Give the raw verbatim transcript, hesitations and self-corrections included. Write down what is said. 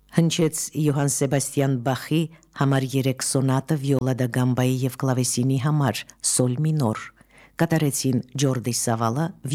Հնչեց Յոհան Սեբաստիան Բախի համար երեք սոնատը վիոլա դա գամբայի եւ կլավեսինի համար սոլ մինոր, կատարեցին Ջորդի Սավալա,